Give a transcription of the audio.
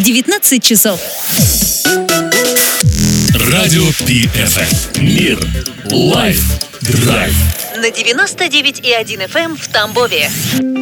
19 часов. Радио PFM. Мир. Лайф. Драйв. На 99,1 FM в Тамбове.